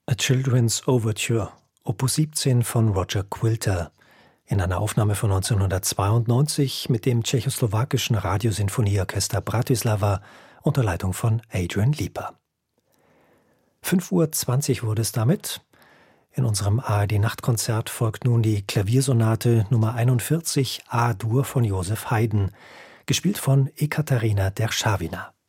A Children's Overture, Opus 17 von Roger Quilter, in einer Aufnahme von 1992 mit dem tschechoslowakischen Radiosinfonieorchester Bratislava unter Leitung von Adrian Lieper. 5:20 Uhr wurde es damit. In unserem ARD-Nachtkonzert folgt nun die Klaviersonate Nummer 41 A-Dur von Joseph Haydn, gespielt von Ekaterina Derschawina.